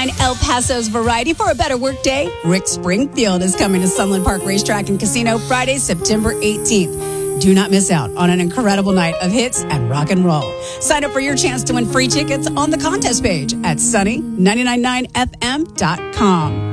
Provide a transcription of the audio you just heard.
El Paso's variety for a better workday. Rick Springfield is coming to Sunland Park Racetrack and Casino Friday, September 18th. Do not miss out on an incredible night of hits and rock and roll. Sign up for your chance to win free tickets on the contest page at sunny999fm.com.